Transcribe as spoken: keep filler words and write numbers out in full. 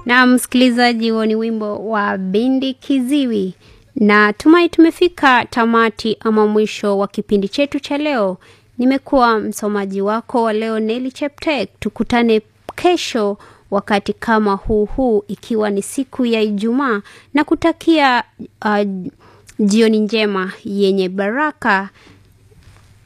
Na msikilizaji, huo ni wimbo wa Bendi Kiziwi. Na tumai tumefika tamati ama mwisho wa kipindi chetu cha leo. Nimekuwa msomaji wako wa leo Nelly Cheptek. Tukutane kesho wakati kama huu huu, ikiwa ni siku ya Ijumaa, na kutakia uh, jioni njema yenye baraka.